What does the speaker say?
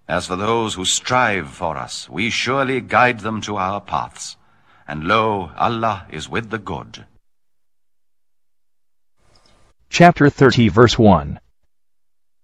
As for those who strive for us, we surely guide them to our paths. And lo, Allah is with the good. Chapter 30, verse 1.